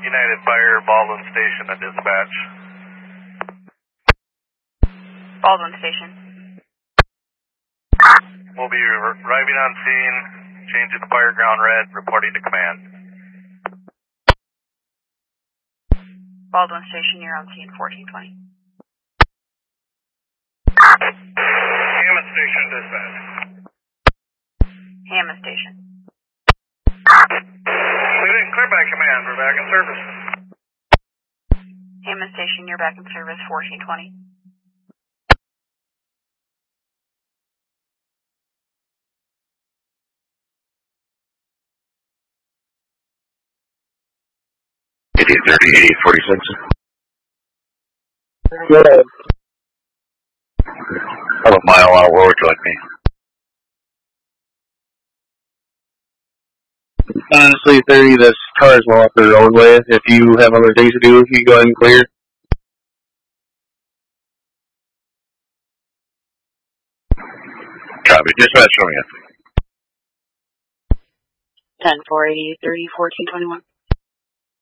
United Fire, Baldwin Station at dispatch. Baldwin Station. We'll be arriving on scene, changing the fire ground red, reporting to command. Baldwin Station, you're on scene 1420. Hammond Station, dispatch. Hammond Station. Clear by command, we're back in service. Hammond Station, you're back in service 1420. Good. About a mile out, where would you like me? Honestly, 30, this car's well off the roadway. If you have other things to do, you go ahead and clear. Copy. Dispatch, show me in. 10-480-30-1421.